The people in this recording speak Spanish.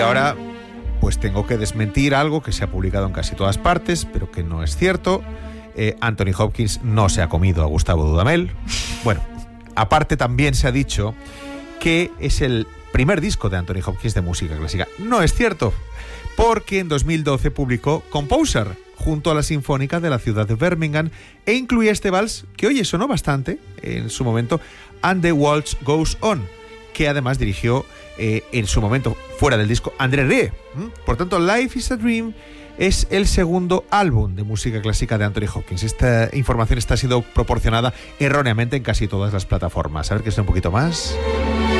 ahora pues tengo que desmentir algo que se ha publicado en casi todas partes, pero que no es cierto. Anthony Hopkins no se ha comido a Gustavo Dudamel. Bueno, aparte también se ha dicho que es el primer disco de Anthony Hopkins de música clásica. No es cierto, porque en 2012 publicó Composer junto a la Sinfónica de la ciudad de Birmingham e incluía este vals que, oye, sonó bastante en su momento, And the Waltz Goes On, que además dirigió en su momento, fuera del disco, André Rieu. Por tanto, Life is a Dream es el segundo álbum de música clásica de Anthony Hopkins. Esta información está siendo proporcionada erróneamente en casi todas las plataformas. A ver que sea un poquito más.